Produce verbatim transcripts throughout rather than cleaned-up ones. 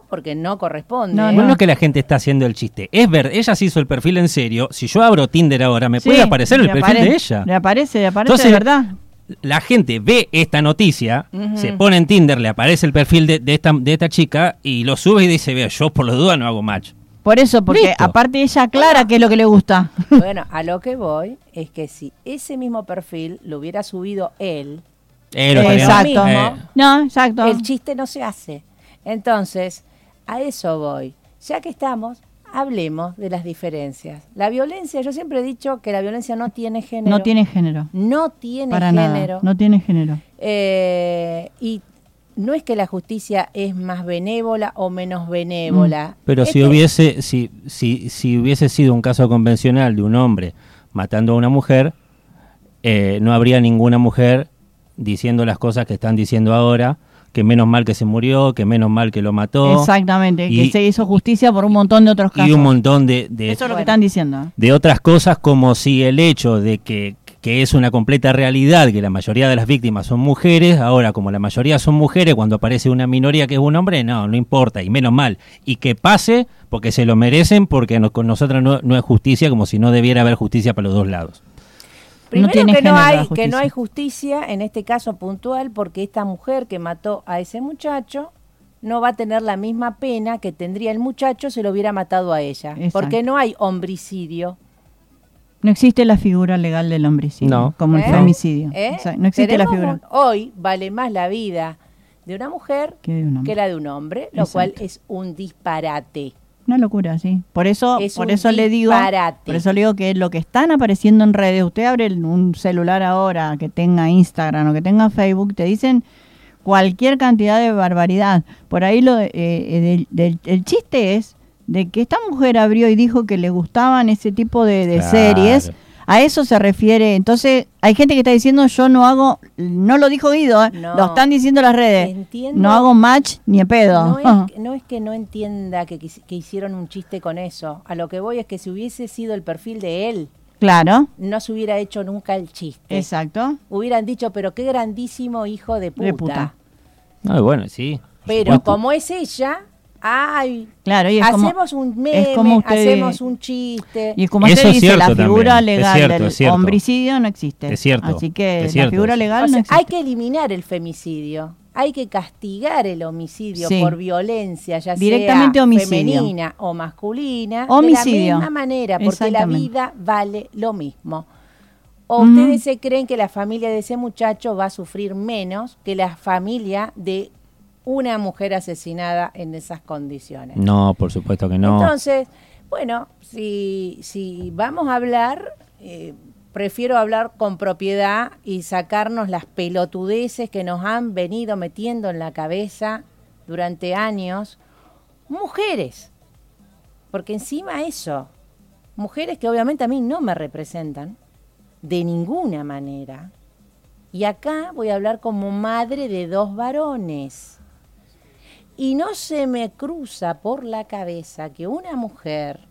porque no corresponde. No, ¿eh? no, no es que la gente está haciendo el chiste. Es ver, ella se hizo el perfil en serio. Si yo abro Tinder ahora, me Sí, puede aparecer el le perfil apare- de ella. Le aparece, le aparece Entonces, de verdad. La gente ve esta noticia, Ujú. se pone en Tinder, le aparece el perfil de, de esta de esta chica y lo sube y dice, vea, yo por lo duda no hago match. Por eso, porque Listo. aparte ella aclara qué es lo que le gusta. Bueno, a lo que voy es que si ese mismo perfil lo hubiera subido él, Eh, lo estaría- Exacto. eh, No, exacto. el chiste no se hace. Entonces, a eso voy. Ya que estamos, hablemos de las diferencias. La violencia, yo siempre he dicho que la violencia no tiene género. No tiene género. No tiene Para género. nada. No tiene género. Eh, y no es que la justicia es más benévola o menos benévola. Pero Es si que- hubiese si, si si hubiese sido un caso convencional de un hombre matando a una mujer, eh, no habría ninguna mujer diciendo las cosas que están diciendo ahora, que menos mal que se murió, que menos mal que lo mató. Exactamente. Y- que se hizo justicia por un montón de otros casos. Y un montón de, de, Eso es lo Bueno. que están diciendo. de otras cosas, como si el hecho de que, que es una completa realidad que la mayoría de las víctimas son mujeres, ahora como la mayoría son mujeres, cuando aparece una minoría que es un hombre, no, no importa, y menos mal. Y que pase porque se lo merecen, porque no- con nosotros no, no es justicia, como si no debiera haber justicia para los dos lados. Primero tiene que no género la hay que justicia. no hay justicia en este caso puntual porque esta mujer que mató a ese muchacho no va a tener la misma pena que tendría el muchacho si lo hubiera matado a ella, Exacto. porque no hay homicidio. No existe la figura legal del homicidio, No. como el ¿Eh? femicidio. ¿Eh? O sea, no existe la Tenemos figura. un- hoy vale más la vida de una mujer Que de un hombre. que la de un hombre, lo Exacto. cual es un disparate. Una locura, sí. Por eso, Es por un eso le digo, disparate. por eso le digo que lo que están apareciendo en redes, usted abre el- un celular ahora que tenga Instagram o que tenga Facebook, te dicen cualquier cantidad de barbaridad. Por ahí lo de- eh, del, del- el chiste es de que esta mujer abrió y dijo que le gustaban ese tipo de, de Claro. series. A eso se refiere. Entonces, hay gente que está diciendo, yo no hago, no lo dijo Guido, ¿eh? No. Lo están diciendo las redes. Entiendo. No hago match ni de pedo. No es, no es que no entienda que, quis- que hicieron un chiste con eso. A lo que voy es que si hubiese sido el perfil de él, Claro, no se hubiera hecho nunca el chiste. exacto. Hubieran dicho, pero qué grandísimo hijo de puta. De puta. No, bueno, sí. por Pero supuesto. como es ella, ay, Claro, y es como- hacemos un meme, es como usted- hacemos un chiste. Y como Eso usted es dice, la cierto figura también, es legal cierto, del es cierto. homicidio no existe. Es cierto, Así que es la cierto figura eso. legal O sea, no existe. hay que eliminar el femicidio. Hay que castigar el homicidio Sí. por violencia, ya Directamente sea homicidio. femenina o masculina, Homicidio. de la misma manera, porque la Exactamente. vida vale lo mismo. ¿O Ujú. ustedes se creen que la familia de ese muchacho va a sufrir menos que la familia de una mujer asesinada en esas condiciones? No, por supuesto que no. Entonces, bueno, si, si vamos a hablar, eh, prefiero hablar con propiedad y sacarnos las pelotudeces que nos han venido metiendo en la cabeza durante años. Mujeres, porque encima eso, mujeres que obviamente a mí no me representan de ninguna manera. Y acá voy a hablar como madre de dos varones. Y no se me cruza por la cabeza que una mujer,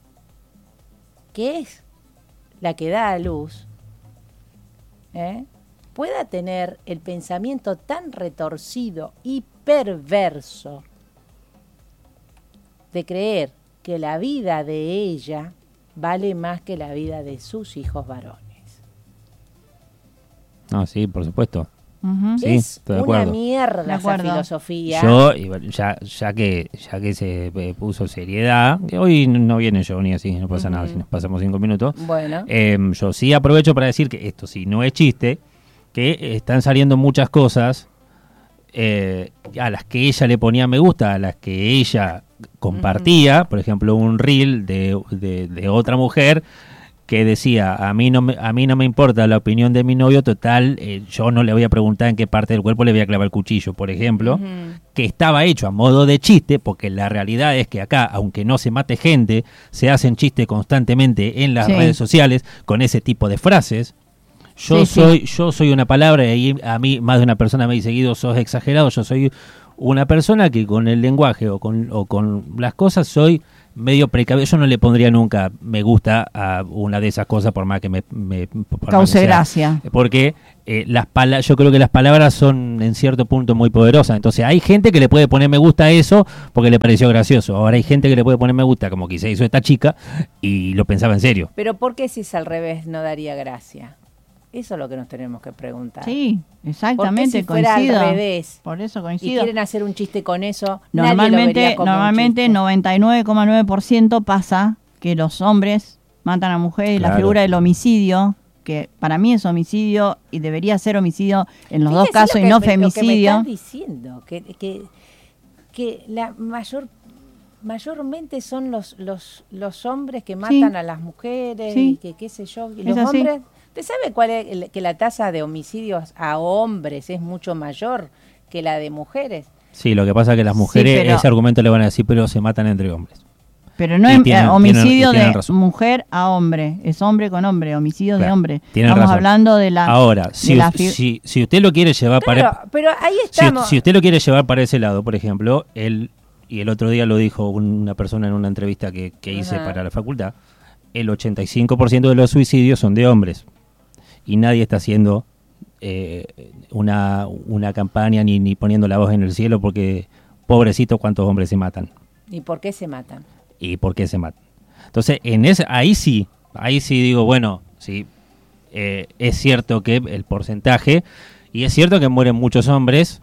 que es la que da a luz, ¿eh? pueda tener el pensamiento tan retorcido y perverso de creer que la vida de ella vale más que la vida de sus hijos varones. No, sí, por supuesto. Ujú. Sí, es estoy de una acuerdo. mierda De esa acuerdo. filosofía. Yo, y bueno, ya, ya que ya que se eh, puso seriedad, que hoy no viene yo ni así, no pasa nada, Ujú. si nos pasamos cinco minutos. Bueno. Eh, yo sí aprovecho para decir que esto sí no es chiste, que están saliendo muchas cosas eh, a las que ella le ponía me gusta, a las que ella compartía, por ejemplo un reel de, de, de otra mujer que decía, a mí no me, a mí no me importa la opinión de mi novio, total, eh, yo no le voy a preguntar en qué parte del cuerpo le voy a clavar el cuchillo, por ejemplo, Ujú. que estaba hecho a modo de chiste, porque la realidad es que acá, aunque no se mate gente, se hacen chistes constantemente en las Sí. redes sociales con ese tipo de frases. Yo Sí, sí. soy yo soy una palabra y ahí a mí más de una persona me dice, Guido, sos exagerado. Yo soy una persona que con el lenguaje o con, o con las cosas soy medio precavido. Yo no le pondría nunca me gusta a una de esas cosas, por más que me, me por más cause que sea. gracia. Porque eh, las pala- yo creo que las palabras son en cierto punto muy poderosas. Entonces hay gente que le puede poner me gusta a eso porque le pareció gracioso. Ahora hay gente que le puede poner me gusta, como quizá hizo esta chica, y lo pensaba en serio. Pero ¿por qué si es al revés no daría gracia? Eso es lo que nos tenemos que preguntar. Sí, exactamente, ¿Por qué si fuera coincido. al revés? Por eso Y coincido. quieren hacer un chiste con eso, nadie lo Normalmente, vería como un normalmente chiste. noventa y nueve coma nueve por ciento pasa que los hombres matan a mujeres y la Claro. figura del homicidio, que para mí es homicidio y debería ser homicidio en los dos Fíjese casos lo y que no me- Lo que me femicidio. estás diciendo, que, que, que la mayor mayormente son los los los hombres que matan Sí. a las mujeres Sí. y que qué sé yo, y Es los así. hombres. ¿Usted sabe cuál es el- que la tasa de homicidios a hombres es mucho mayor que la de mujeres? Sí, lo que pasa es que las Sí, mujeres pero- ese argumento le van a decir, pero se matan entre hombres. Pero no Y es tienen- eh, homicidio tienen- y tienen de razón. mujer a hombre, es hombre con hombre, homicidio de Claro, hombre. tienen Estamos razón. hablando de la... Ahora, de si, la us- fi- si, si usted lo quiere llevar Claro, para... pero ahí Si, estamos. si usted lo quiere llevar para ese lado, por ejemplo, él, y el otro día lo dijo una persona en una entrevista que, que hice Ajá. para la facultad, el ochenta y cinco por ciento de los suicidios son de hombres. Y nadie está haciendo eh, una, una campaña ni, ni poniendo la voz en el cielo porque, pobrecito, cuántos hombres se matan. ¿Y por qué se matan? ¿Y por qué se matan? Entonces, en ese, ahí sí, ahí sí digo, bueno, sí, eh, es cierto que el porcentaje, y es cierto que mueren muchos hombres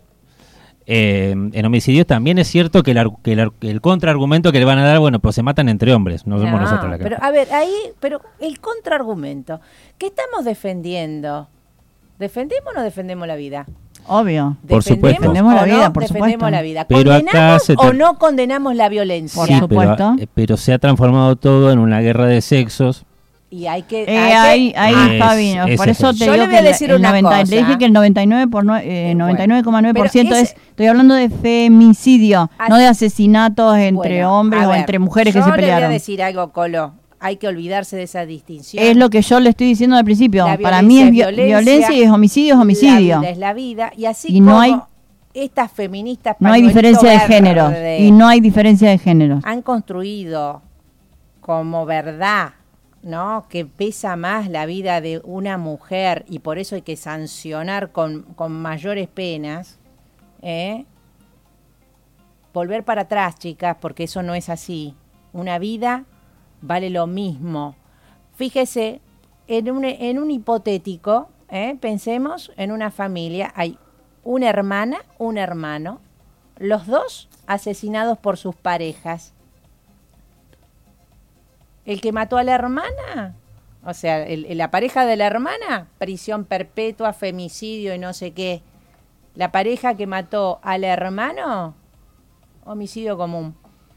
eh, en homicidios, también es cierto que el, ar- que el, ar- el contraargumento que le van a dar, bueno, pues se matan entre hombres, no somos No, nosotros la que... pero a ver, ahí, pero el contraargumento, ¿qué estamos defendiendo? ¿Defendemos o no defendemos la vida? Obvio. Por supuesto. Defendemos la o no vida, por defendemos supuesto. la vida? Pero acá ¿Condenamos se o tra- no condenamos la violencia? Por Sí, supuesto. pero, eh, pero se ha transformado todo en una guerra de sexos. Y hay que... Eh, hay que- ahí, ahí, Ah, es- Fabi, ese por eso es te Yo digo le voy a que el- decir el una noventa cosa. le dije que el noventa y nueve por nue- eh, Eh, noventa y nueve coma nueve por pero ciento ese- es, estoy hablando de femicidio, Así- no de asesinatos entre Bueno, hombres a o ver, entre mujeres que yo se le voy a pelearon. decir algo, Colo. Hay que olvidarse de esa distinción. Es lo que yo le estoy diciendo al principio. La Para mí es violencia es vi- violencia, violencia, y es homicidio, es homicidio. La vida es la vida. Y así Y no como hay- estas feministas No hay pañuelito diferencia de verde géneros. Y no hay diferencia de géneros. han construido como verdad, ¿no? Que pesa más la vida de una mujer y por eso hay que sancionar con, con mayores penas. ¿eh? Volver para atrás, chicas, porque eso no es así. Una vida vale lo mismo. Fíjese, en un, en un hipotético, ¿eh? Pensemos en una familia, hay una hermana, un hermano, los dos asesinados por sus parejas. El que mató a la hermana, o sea, el- el- la pareja de la hermana, prisión perpetua, femicidio y no sé qué. La pareja que mató al hermano, homicidio común.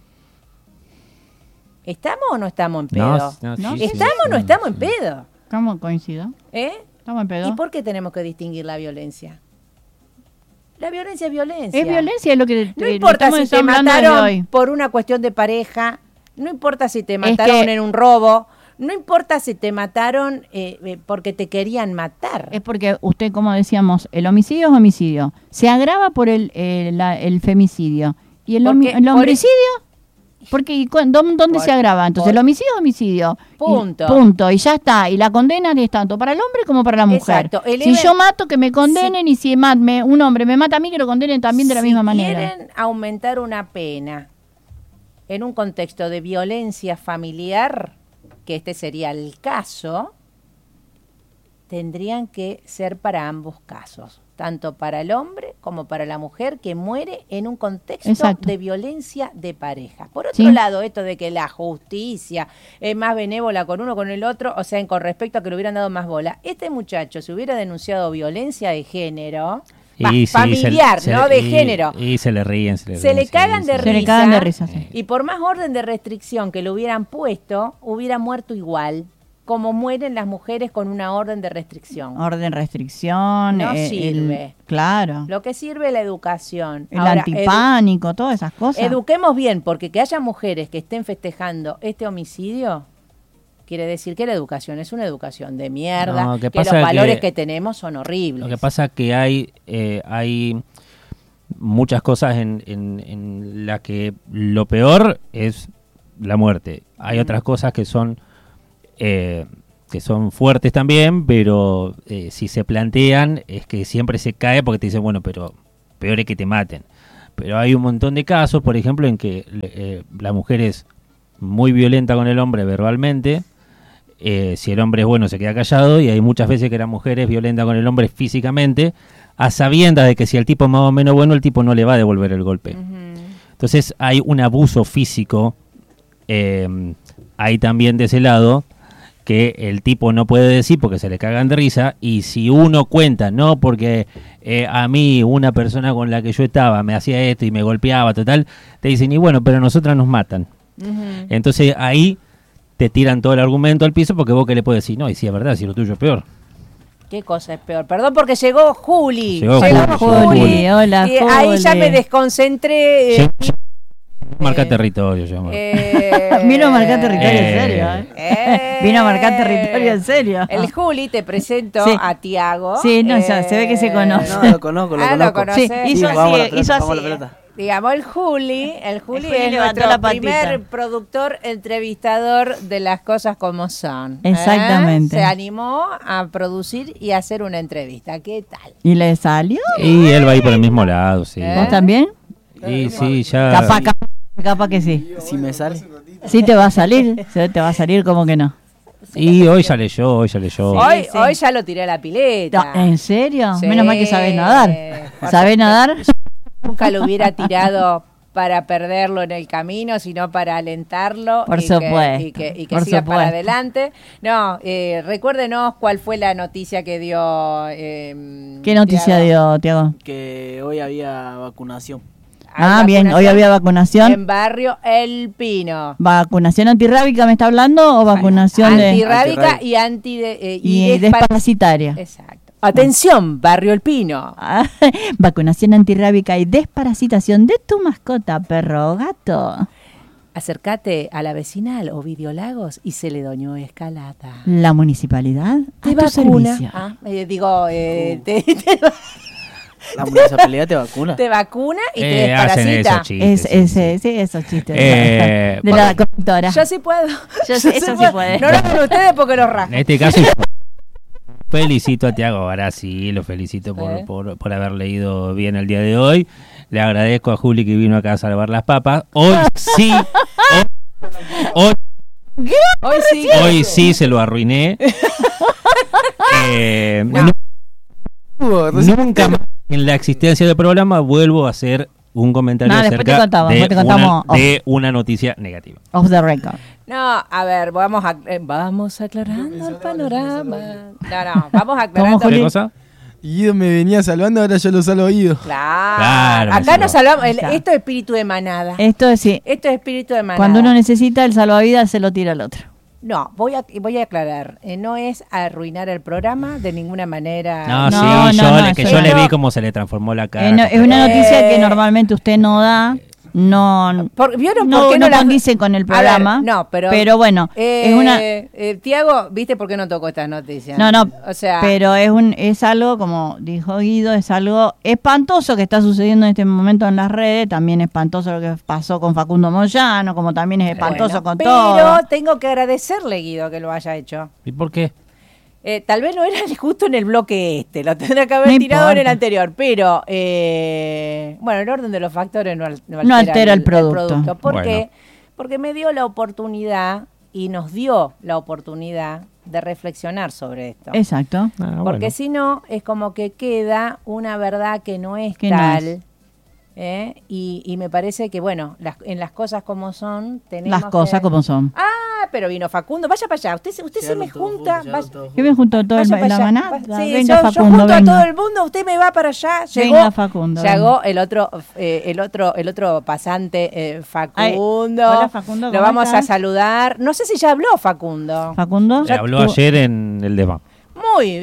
¿Estamos o no estamos en pedo? No, no, ¿No? sí, sí, ¿Estamos o no sí, estamos sí. en pedo? ¿Cómo coincido? ¿Eh? Estamos en pedo. ¿Y por qué tenemos que distinguir la violencia? La violencia es violencia. Es violencia, es lo que No te- importa estamos si te hablando desde mataron hoy. por una cuestión de pareja, no importa si te mataron que- en un robo, no importa si te mataron eh, eh, porque te querían matar. Es porque usted, como decíamos, el homicidio es homicidio. Se agrava por el, eh, la- el femicidio. ¿Y el, homi- Porque- el por- homicidio? Porque, ¿y cu- dónde dónde Por- se agrava? Entonces, por- el homicidio es homicidio. Y- Punto. punto. Y ya está. Y la condena es tanto para el hombre como para la mujer. Exacto. El Si even- yo mato, que me condenen. Y si ma- me- un hombre me mata a mí, que lo condenen también de la Si misma manera. quieren aumentar una pena en un contexto de violencia familiar, que este sería el caso, tendrían que ser para ambos casos, tanto para el hombre como para la mujer que muere en un contexto Exacto. de violencia de pareja. Por otro Sí. lado, esto de que la justicia es más benévola con uno con el otro, o sea, en con respecto a que le hubieran dado más bola, este muchacho si hubiera denunciado violencia de género, va, Y sí, familiar, se- se no le- de y- género, Y se le ríen, se le Se ríen, le sí, cagan sí, de sí. Se le risa. cagan de risa, sí. y por más orden de restricción que le hubieran puesto, hubiera muerto igual, como mueren las mujeres con una orden de restricción. Orden, restricción. No eh, el- sirve. claro. Lo que sirve es la educación. El Ahora, antipánico, todas esas cosas. edu- eduquemos bien, porque que haya mujeres que estén festejando este homicidio, quiere decir que la educación es una educación de mierda, No, que que los pasa valores que- que, tenemos son horribles. Lo que pasa es que hay, eh, hay muchas cosas en, en, en la que lo peor es la muerte. Hay otras cosas que son eh, que son fuertes también, pero eh, si se plantean es que siempre se cae porque te dicen, bueno, pero peor es que te maten. Pero hay un montón de casos, por ejemplo, en que eh, la mujer es muy violenta con el hombre verbalmente. Eh, si el hombre es bueno se queda callado, y hay muchas veces que la mujer es violenta con el hombre físicamente, a sabiendas de que si el tipo es más o menos bueno, el tipo no le va a devolver el golpe. Uh-huh. Entonces hay un abuso físico eh, ahí también de ese lado, que el tipo no puede decir porque se le cagan de risa, y si uno cuenta, no, porque eh, a mí una persona con la que yo estaba me hacía esto y me golpeaba, total, te dicen, y bueno, pero nosotras nos matan. Uh-huh. Entonces ahí te tiran todo el argumento al piso, porque vos que le puedes decir, no, y si es verdad, si lo tuyo es peor. ¿Qué cosa es peor? Perdón, porque llegó Juli. Llegó, llegó Juli. Juli. Juli. Hola, y Juli. Ahí ya me desconcentré. Eh, sí, marca eh, territorio, yo, eh, Vino a marcar territorio eh, en serio. ¿eh? Eh, Vino a marcar territorio en serio. El Juli, te presento sí. a Tiago. Sí, no, eh, ya, se ve que se conoce. No, lo conozco, lo ah, conozco. Lo conoces. Sí, hizo sí, así, pelota, hizo así. Digamos, el Juli, el Juli, el Juli es nuestro primer productor, entrevistador de Las Cosas Como Son. Exactamente. ¿Eh? Se animó a producir y a hacer una entrevista. ¿Qué tal? ¿Y le salió? Y él va a ir por el mismo lado, sí. ¿Eh? ¿Vos también? Sí, sí, ya. Capaz, capaz, capaz que sí. Si me sale. Sí te va a salir, te va a salir como que no. Y hoy ya leyó, hoy ya leyó. Sí, hoy, sí. hoy ya lo tiré a la pileta. ¿En serio? Sí. Menos mal que sabés nadar. ¿Sabés nadar? Nunca lo hubiera tirado para perderlo en el camino, sino para alentarlo por y, supuesto, que, y que, y que por siga supuesto. para adelante. No, eh, recuérdenos cuál fue la noticia que dio. Eh, ¿Qué noticia Tiago? dio, Tiago? Que hoy había vacunación. Ah, bien, hoy había vacunación. En Barrio El Pino. ¿Vacunación antirrábica me está hablando o vacunación de antirrábica y anti de, eh, y, y desparasitaria? Exacto. Atención, Barrio El Pino. Ah, vacunación antirrábica y desparasitación de tu mascota, perro o gato. Acércate a la vecinal Ovidio Lagos y Celedonio Escalada. La municipalidad te a tu vacuna. servicio. Ah, eh, digo, eh, uh. te, te La municipalidad te vacuna. Te vacuna y eh, te desparasita. Es, ese, sí, esos chistes. Eh, de la conductora. Yo sí puedo. Yo, Yo eso sí sí puedo. puede. No lo hagan ustedes porque los rajan. En este caso, felicito a Tiago, ahora sí, lo felicito por, ¿Eh? por, por haber leído bien el día de hoy. Le agradezco a Juli que vino acá a salvar las papas. Hoy sí, hoy, hoy, hoy sí, hoy sí se lo arruiné. eh, no. No, nunca más en la existencia del programa vuelvo a hacer un comentario no, acerca te contamos, de, te una, de una noticia negativa. Off the record. No, a ver, vamos a, eh, vamos aclarando el panorama. No, no, vamos aclarando. ¿Qué cosa? Guido me venía salvando, ahora yo lo salvo a Guido. Claro. Claro, Acá nos salvamos. El, esto es espíritu de manada. Esto es sí. Esto es espíritu de manada. Cuando uno necesita el salvavidas, se lo tira al otro. No, voy a voy a aclarar. Eh, no es arruinar el programa de ninguna manera. No, No, sí, no, yo, no, le, que eso yo no. le vi cómo se le transformó la cara. Eh, no, es una Eh, noticia que normalmente usted no da. No, Por, ¿vieron no, por qué no no la- condice con el programa. A ver, no, pero, pero bueno, eh, es una. eh, Tiago, ¿viste por qué no tocó estas noticias? No, no, o sea, pero es un es algo, como dijo Guido, es algo espantoso que está sucediendo en este momento en las redes. También espantoso lo que pasó con Facundo Moyano, como también es espantoso bueno, con pero todo. tengo que agradecerle, Guido, que lo haya hecho. ¿Y por qué? Eh, tal vez no era justo en el bloque este, lo tendría que haber No tirado en el importa. anterior, pero eh, bueno, el orden de los factores no, al- no altera, No altera el producto. ¿Por Bueno. qué? Porque me dio la oportunidad y nos dio la oportunidad de reflexionar sobre esto. Exacto. Ah, Porque bueno. si no, es como que queda una verdad que no es Que no tal. es. ¿eh? Y, y me parece que, bueno, las, en las cosas como son, tenemos Las cosas que- como son. Ah, pero vino Facundo. Vaya para allá. Usted, se- usted se Llegaron me todos junta. juntos, llegaron vaya- todos ¿Qué me juntó todo el, vaya para la allá. manada? Sí, Venga, yo, Facundo, yo junto venga. a todo el mundo. Usted me va para allá. Llegó, Venga, Facundo, llegó el otro, eh, el otro, el otro pasante, eh, Facundo. Ay, hola, Facundo, Lo ¿cómo vamos estás? a saludar. No sé si ya habló Facundo. Facundo. Le habló tú- ayer en el desván. Muy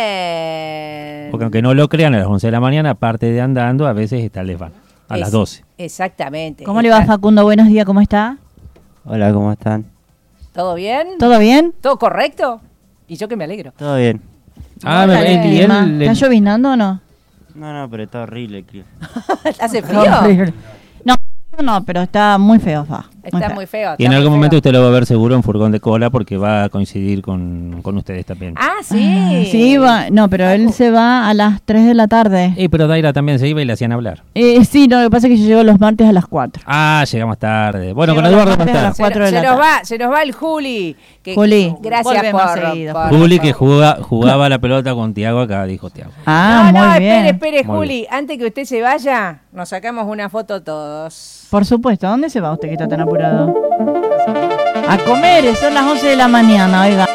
bien. Porque aunque no lo crean, a las once de la mañana, aparte de andando, a veces está el desván. A Es- las doce. Exactamente. ¿Cómo le va, Está- Facundo? Buenos días, ¿cómo está? Hola, ¿cómo están? ¿Todo bien? ¿Todo bien? ¿Todo correcto? Y yo que me alegro. ¿Todo bien? Ah, Hola, me- el y él clima. le- ¿Está lloviznando o no? No, no, pero está horrible el clima. ¿Hace frío? Horrible. No, no, pero está muy feo, fa. Está Está- muy feo. Y en está algún muy momento feo. usted lo va a ver seguro en furgón de cola porque va a coincidir con, con ustedes también. Ah, sí. Sí, va, no, pero él se va a las tres de la tarde. Eh, pero Daira también se iba y le hacían hablar. Eh, sí, no, lo que pasa es que yo llego los martes a las cuatro. Ah, llegamos tarde. Bueno, Llego con Eduardo los más martes a tarde. las Se, cuatro nos- de la se nos tarde. va, se nos va el Juli. Que, Juli, gracias vuelve por, más seguido, por- Juli que jugaba, jugaba la pelota con Tiago acá, dijo Tiago. Ah, no, muy no, bien. espere, espere, Muy Juli. Antes que usted se vaya, nos sacamos una foto todos. Por supuesto, ¿a dónde se va usted que está tan apurado? A comer, son las once de la mañana, oiga.